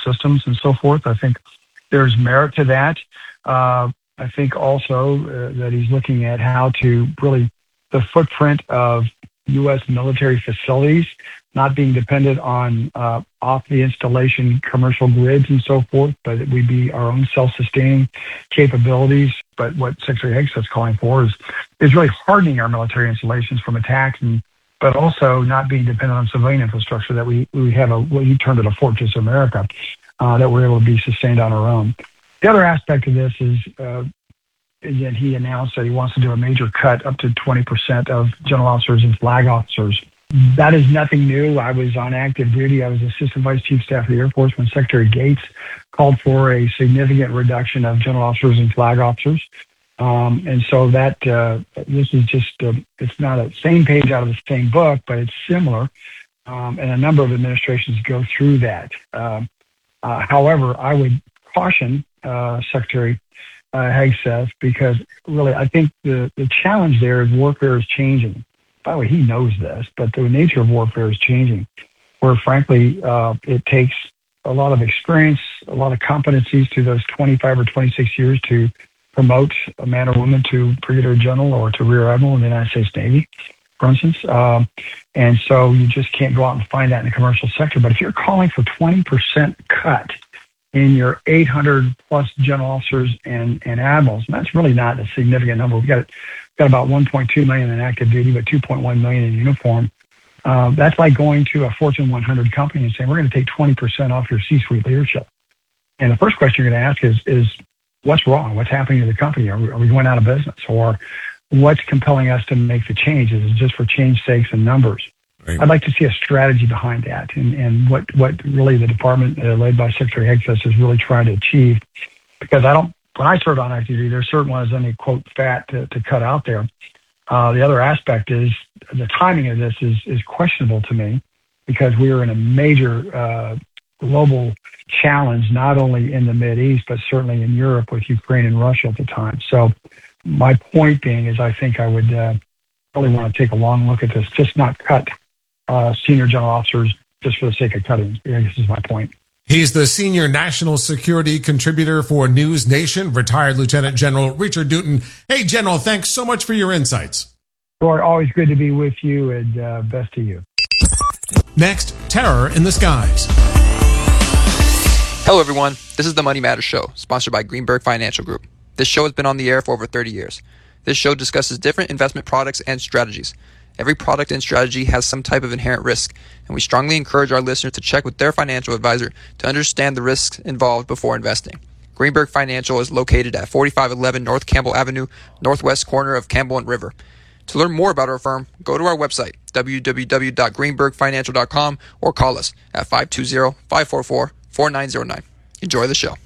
systems and so forth. I think there's merit to that. I think also that he's looking at how to really the footprint of U.S. military facilities, not being dependent on off the installation commercial grids and so forth, but we be our own self-sustaining capabilities. But what Secretary Hegseth's calling for is really hardening our military installations from attacks, but also not being dependent on civilian infrastructure, that we have what he termed it a fortress America, that we're able to be sustained on our own. The other aspect of this is that he announced that he wants to do a major cut up to 20% of general officers and flag officers. That is nothing new. I was on active duty. I was Assistant Vice Chief Staff of the Air Force when Secretary Gates called for a significant reduction of general officers and flag officers. And so that this is just, it's not a same page out of the same book, but it's similar. And a number of administrations go through that. However, I would caution Secretary Hegseth, because really I think the challenge there is warfare is changing. By the way, he knows this, but the nature of warfare is changing, where frankly it takes a lot of experience, a lot of competencies through those 25 or 26 years to promote a man or woman to Brigadier General or to Rear Admiral in the United States Navy, for instance. And so you just can't go out and find that in the commercial sector. But if you're calling for 20% cut in your 800 plus general officers and admirals, and that's really not a significant number. We've got about 1.2 million in active duty, but 2.1 million in uniform. That's like going to a Fortune 100 company and saying, we're going to take 20% off your C-suite leadership. And the first question you're going to ask is what's wrong? What's happening to the company? Are we going out of business? Or what's compelling us to make the change? Is it just for change sakes and numbers? Right. I'd like to see a strategy behind that, and what really the department led by Secretary Hegseth is really trying to achieve. Because when I served on active duty, there certainly wasn't any, quote, fat to cut out there. The other aspect is the timing of this is questionable to me, because we are in a major global challenge, not only in the Mideast, but certainly in Europe with Ukraine and Russia at the time. So my point being is I think I would really want to take a long look at this, just not cut senior general officers just for the sake of cutting. I guess is my point. He's the senior national security contributor for News Nation, retired Lieutenant General Richard Dutton. Hey, General, thanks so much for your insights. Roy, always good to be with you, and best to you. Next, terror in the skies. Hello, everyone. This is the Money Matters Show, sponsored by Greenberg Financial Group. This show has been on the air for over 30 years. This show discusses different investment products and strategies. Every product and strategy has some type of inherent risk, and we strongly encourage our listeners to check with their financial advisor to understand the risks involved before investing. Greenberg Financial is located at 4511 North Campbell Avenue, northwest corner of Campbell and River. To learn more about our firm, go to our website, www.greenbergfinancial.com, or call us at 520-544-4909. Enjoy the show.